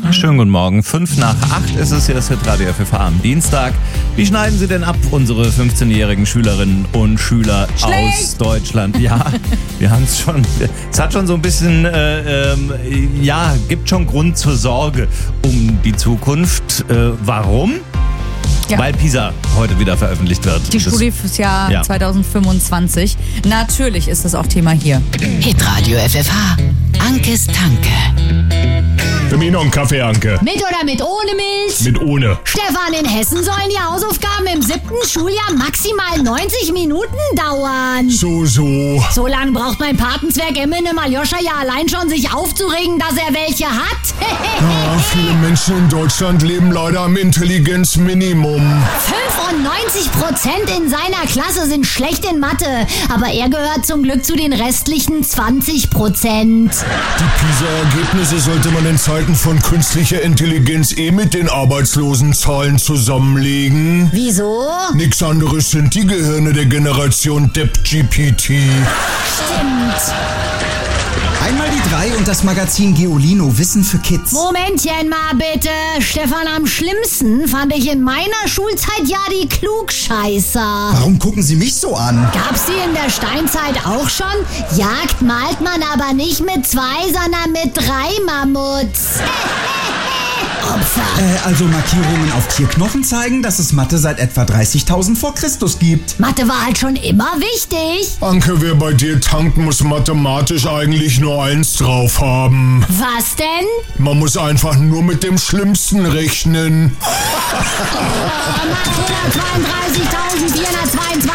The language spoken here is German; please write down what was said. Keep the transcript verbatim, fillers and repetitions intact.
Schönen guten Morgen. Fünf nach acht ist es, hier ist Hitradio F F H am Dienstag. Wie schneiden Sie denn ab, unsere fünfzehnjährigen Schülerinnen und Schüler Schlecht. aus Deutschland? Ja, wir haben es schon, es hat schon so ein bisschen, äh, ähm, ja, gibt schon Grund zur Sorge um die Zukunft. Äh, warum? Ja. Weil PISA heute wieder veröffentlicht wird. Die Das- Studie fürs Jahr Ja. zweitausendfünfundzwanzig. Natürlich ist das auch Thema hier. Hitradio F F H. Ankes Tanke. Für mich noch einen Kaffee, Anke. Mit oder mit ohne Milch? Mit ohne. Stefan, in Hessen sollen die Hausaufgaben im siebten Schuljahr maximal neunzig Minuten dauern. So, so. So lange braucht mein Patenzwerg Eminem Aljoscha ja allein schon, sich aufzuregen, dass er welche hat. Ja, viele Menschen in Deutschland leben leider am Intelligenzminimum. fünfundneunzig Prozent in seiner Klasse sind schlecht in Mathe, aber er gehört zum Glück zu den restlichen zwanzig Prozent. Die PISA-Ergebnisse sollte man in Zeiten von künstlicher Intelligenz eh mit den Arbeitslosenzahlen zusammenlegen. Wieso? Nix anderes sind die Gehirne der Generation DeepGPT. Stimmt. Einmal die drei und das Magazin Geolino Wissen für Kids. Momentchen mal bitte. Stefan, am schlimmsten fand ich in meiner Schulzeit ja die Klugscheißer. Warum gucken Sie mich so an? Gab's die in der Steinzeit auch schon? Jagd malt man aber nicht mit zwei, sondern mit drei Mammuts. Opfer. Äh, also Markierungen auf Tierknochen zeigen, dass es Mathe seit etwa dreißigtausend vor Christus gibt. Mathe war halt schon immer wichtig. Anke, wer bei dir tankt, muss mathematisch eigentlich nur eins drauf haben. Was denn? Man muss einfach nur mit dem Schlimmsten rechnen. Oh, macht hundertzweiunddreißigtausendvierhundertzweiundzwanzig.